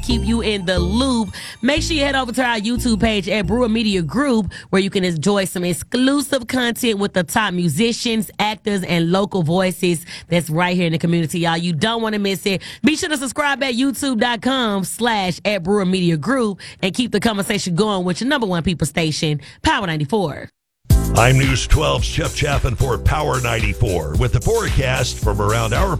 keep you in the loop. Make sure you head over to our YouTube page at Brewer Media Group, where you can enjoy some exclusive content with the top musicians, actors, and local voices that's right here in the community, y'all. You don't want to miss it. Be sure to subscribe at youtube.com/at Brewer Media Group and keep the conversation going with your number one people station, Power 94. I'm News 12's Jeff Chaffin for Power 94 with the forecast from around our